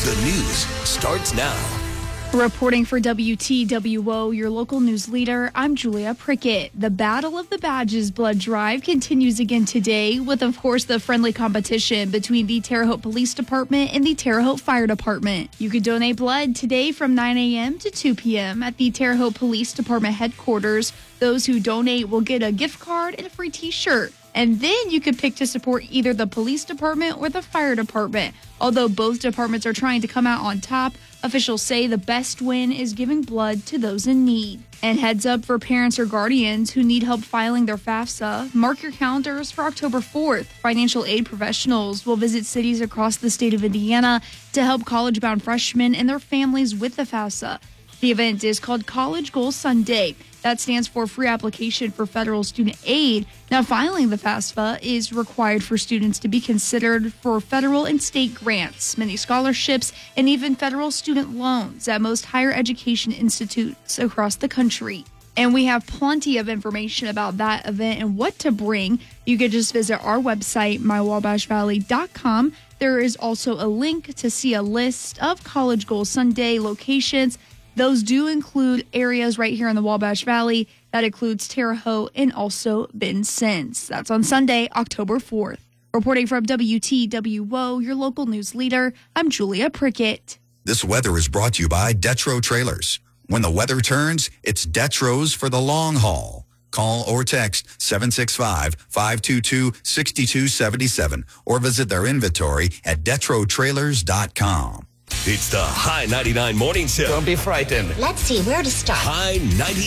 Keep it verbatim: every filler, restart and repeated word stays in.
The news starts now. Reporting for W T W O, your local news leader, I'm Julia Prickett. The Battle of the Badges blood drive continues again today with, of course, the friendly competition between the Terre Haute Police Department and the Terre Haute Fire Department. You can donate blood today from nine a.m. to two p.m. at the Terre Haute Police Department headquarters. Those who donate will get a gift card and a free t-shirt. And then you could pick to support either the police department or the fire department. Although both departments are trying to come out on top, officials say the best win is giving blood to those in need. And heads up for parents or guardians who need help filing their FAFSA. Mark your calendars for October fourth. Financial aid professionals will visit cities across the state of Indiana to help college-bound freshmen and their families with the FAFSA. The event is called College Goal Sunday. That stands for free application for federal student aid. Now, filing the FAFSA is required for students to be considered for federal and state grants, many scholarships, and even federal student loans at most higher education institutes across the country. And we have plenty of information about that event and what to bring. You could just visit our website, my wabash valley dot com. There is also a link to see a list of College Goal Sunday locations. Those do include areas right here in the Wabash Valley. That includes Terre Haute and also Vincennes. That's on Sunday, October fourth. Reporting from W T W O, your local news leader, I'm Julia Prickett. This weather is brought to you by Detro Trailers. When the weather turns, it's Detro's for the long haul. Call or text seven six five, five two two, six two seven seven or visit their inventory at detro trailers dot com. It's the High ninety-nine Morning Show. Don't be frightened. Let's see where to start. High ninety.